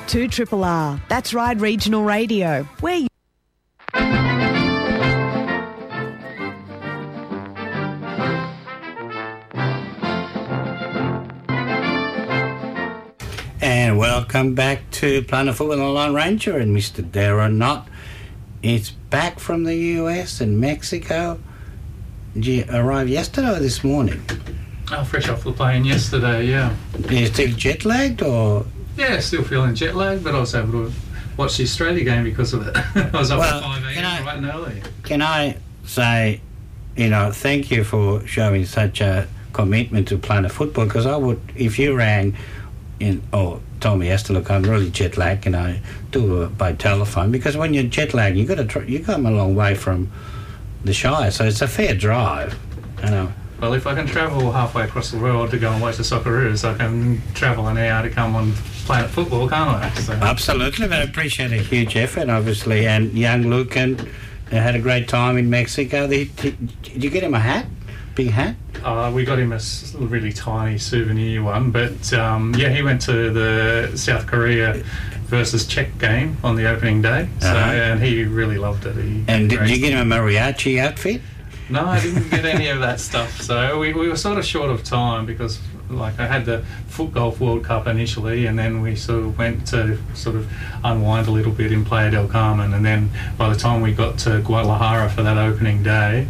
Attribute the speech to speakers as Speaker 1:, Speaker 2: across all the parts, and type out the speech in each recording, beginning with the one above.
Speaker 1: 2RRR. That's right, Regional Radio. Where you...
Speaker 2: And welcome back to Planet Football and the Lone Ranger and Mr. Darren Knott. It's back from the US and Mexico. Did you arrive yesterday or this morning?
Speaker 3: Oh, fresh off the plane yesterday, yeah.
Speaker 2: Are you still jet lagged or...?
Speaker 3: Yeah, still feeling jet lagged, but I was able to watch the Australia game because of it. I was up at 5 a.m. bright and early.
Speaker 2: Can I say, thank you for showing such a commitment to Planet Football, because I would, if you rang told me yesterday, look, I'm really jet lagged, and I do it by telephone, because when you're jet lagged, you come a long way from the Shire, so it's a fair drive,
Speaker 3: Well, if I can travel halfway across the world to go and watch the Socceroos, I can travel an hour to come on Planet Football, can't I? So.
Speaker 2: Absolutely, but I appreciate a huge effort, obviously, and young Luke had a great time in Mexico. Did you get him a hat? Big hat?
Speaker 3: We got him a really tiny souvenir one, but he went to the South Korea versus Czech game on the opening day, and he really loved it.
Speaker 2: Did you get him a mariachi outfit?
Speaker 3: No, I didn't get any of that stuff. So we were sort of short of time because, I had the Foot Golf World Cup initially, and then we sort of went to sort of unwind a little bit in Playa del Carmen, and then by the time we got to Guadalajara for that opening day,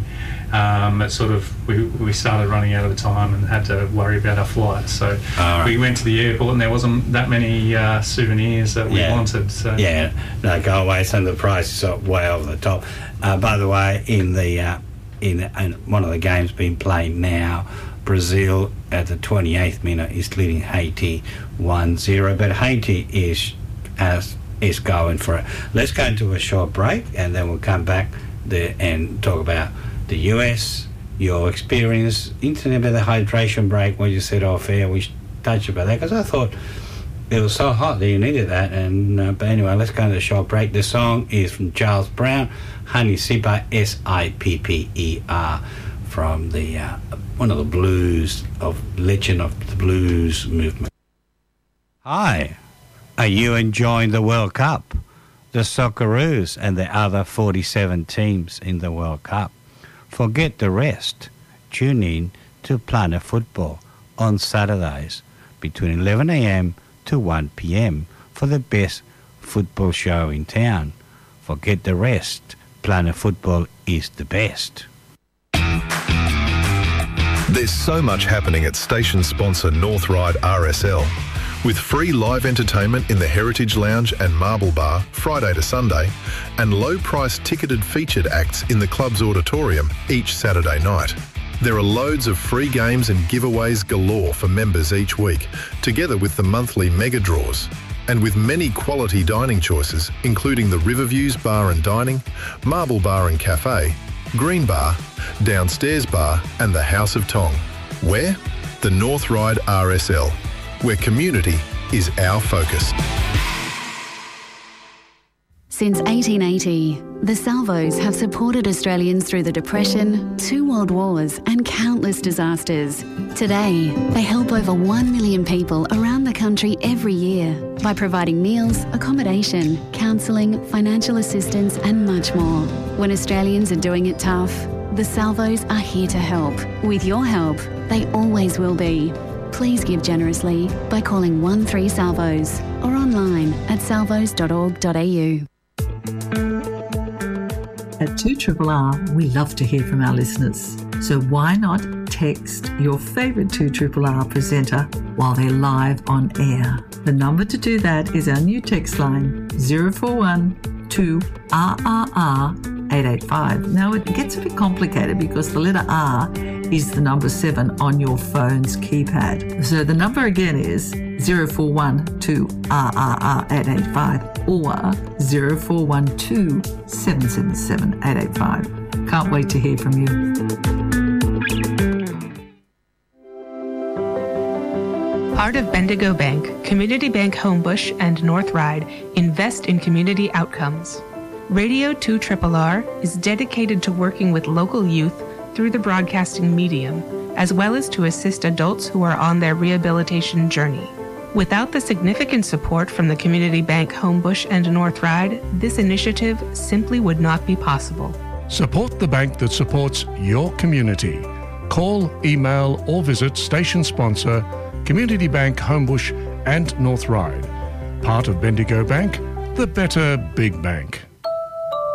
Speaker 3: we started running out of time and had to worry about our flight. So we went to the airport and there wasn't that many souvenirs that we wanted. So.
Speaker 2: Yeah, no, go away. Some of the prices are way over the top. By the way, in one of the games being played now, Brazil at the 28th minute is leading Haiti 1-0, but Haiti is going for it. Let's go into a short break and then we'll come back and talk about the US, your experience, internet about the hydration break when you said off air. We should touch about that because I thought it was so hot that you needed that. And but anyway, let's go into the short break. The song is from Charles Brown, Honey Sipper, Sipper, from the one of the blues legend of the blues movement. Hi, are you enjoying the World Cup? The Socceroos and the other 47 teams in the World Cup. Forget the rest. Tune in to Planet Football on Saturdays between 11 a.m. to 1 p.m. for the best football show in town. Forget the rest. Planet Football is the best.
Speaker 4: There's so much happening at station sponsor North Ryde RSL. With free live entertainment in the Heritage Lounge and Marble Bar Friday to Sunday, and low-priced ticketed featured acts in the club's auditorium each Saturday night. There are loads of free games and giveaways galore for members each week, together with the monthly mega draws. And with many quality dining choices, including the Riverviews Bar and Dining, Marble Bar and Cafe, Green Bar, Downstairs Bar and the House of Tong. Where? The North Ryde RSL, where community is our focus.
Speaker 5: Since 1880, the Salvos have supported Australians through the Depression, 2 World Wars and countless disasters. Today, they help over 1 million people around the country every year by providing meals, accommodation, counselling, financial assistance and much more. When Australians are doing it tough, the Salvos are here to help. With your help, they always will be. Please give generously by calling 13-SALVOS or online at salvos.org.au.
Speaker 6: At 2RRR, we love to hear from our listeners. So why not text your favourite 2RRR presenter while they're live on air? The number to do that is our new text line 041 2RRR 885. Now it gets a bit complicated because the letter R is the number 7 on your phone's keypad. So the number again is 041 2RRR 885 or 0412 777 885. Can't wait to hear from you.
Speaker 7: Part of Bendigo Bank, Community Bank Homebush and North Ryde invest in community outcomes. Radio 2RRR is dedicated to working with local youth through the broadcasting medium, as well as to assist adults who are on their rehabilitation journey. Without the significant support from the Community Bank Homebush and North Ryde, this initiative simply would not be possible.
Speaker 8: Support the bank that supports your community. Call, email or visit station sponsor Community Bank Homebush and North Ryde. Part of Bendigo Bank, the better big bank.